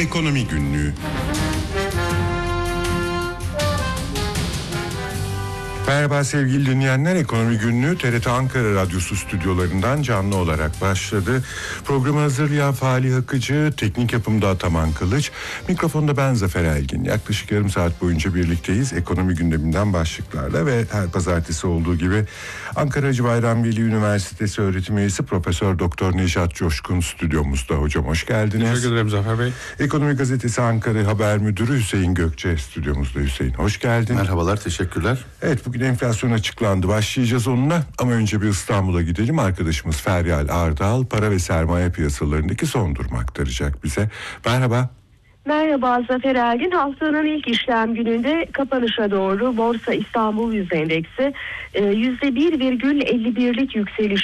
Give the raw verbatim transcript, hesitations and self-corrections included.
Ekonomi Günlüğü. Merhaba sevgili dinleyenler, Ekonomi Günlüğü T R T Ankara Radyosu stüdyolarından canlı olarak başladı. Programı hazırlayan Fahri Akıcı, teknik yapımda Ataman Kılıç, mikrofonda ben Zafer Elgin. Yaklaşık yarım saat boyunca birlikteyiz. Ekonomi gündeminden başlıklarla ve her pazartesi olduğu gibi Ankara Hacı Bayram Veli Üniversitesi öğretim üyesi Profesör Doktor Nejat Coşkun stüdyomuzda. Hocam hoş geldiniz. Teşekkür ederim Zafer Bey. Ekonomi Gazetesi Ankara Haber Müdürü Hüseyin Gökçe stüdyomuzda. Hüseyin hoş geldin. Merhabalar, teşekkürler. Evet, bugün enflasyon açıklandı. Başlayacağız onunla ama önce bir İstanbul'a gidelim. Arkadaşımız Feryal Ardal para ve sermaye piyasalarındaki son durumu aktaracak bize. Merhaba. Merhaba Zafer Ergin. Haftanın ilk işlem gününde kapanışa doğru Borsa İstanbul Yüz Endeksi yüzde bir virgül elli birlik yükseliş